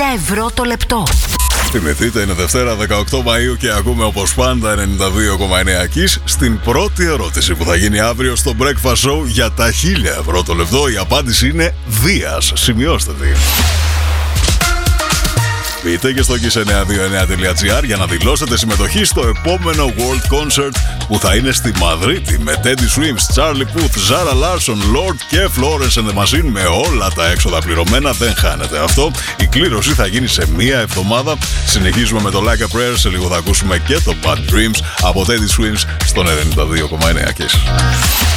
ευρώ το λεπτό. Θυμηθείτε, είναι Δευτέρα 18 Μαΐου και ακούμε όπως πάντα 92,9 Kiss. Στην πρώτη ερώτηση που θα γίνει αύριο στο Breakfast Show για τα 1000 ευρώ το λεπτό, η απάντηση είναι Δίας. Σημειώστε τη. Μπείτε και στο kiss929.gr για να δηλώσετε συμμετοχή στο επόμενο World Concert που θα είναι στη Μαδρίτη με Teddy Swims, Charlie Puth, Zara Larsson, Lord και Florence and the Machine με όλα τα έξοδα πληρωμένα. Δεν χάνετε αυτό. Η κλήρωση θα γίνει σε μία εβδομάδα. Συνεχίζουμε με το Like a Prayer. Σε λίγο θα ακούσουμε και το Bad Dreams από Teddy Swims στον 92,9 Kiss.